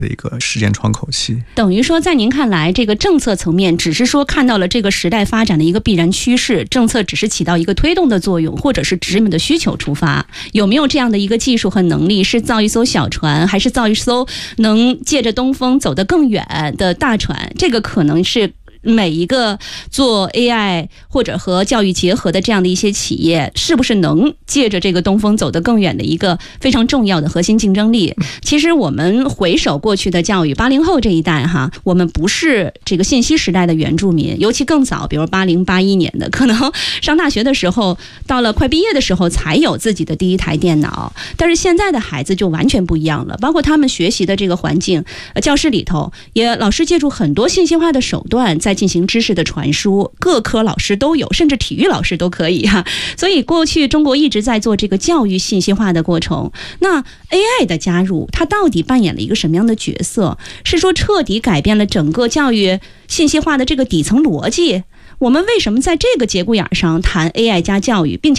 的一个时间窗口期。 等于说在您看来，这个政策层面只是说看到了这个时代发展的一个必然趋势，政策只是起到一个推动的作用，或者是直面的需求出发。有没有这样的一个技术和能力，是造一艘小船，还是造一艘能借着东风走得更远的大船？这个可能是每一个做 AI 或者和教育结合的这样的一些企业，是不是能借着这个东风走得更远的一个非常重要的核心竞争力。其实我们回首过去的教育，80后这一代哈，我们不是这个信息时代的原住民，尤其更早，比如80、81年的，可能上大学的时候，到了快毕业的时候才有自己的第一台电脑。但是现在的孩子就完全不一样了，包括他们学习的这个环境，教室里头也老师借助很多信息化的手段在进行知识的传输，各科老师都有，甚至体育老师都可以哈。所以过去中国一直在做这个教育信息化的过程。那 AI 的加入，它到底扮演了一个什么样的角色？是说彻底改变了整个教育信息化的这个底层逻辑？我们为什么在这个节骨眼上谈 AI 加教育，并且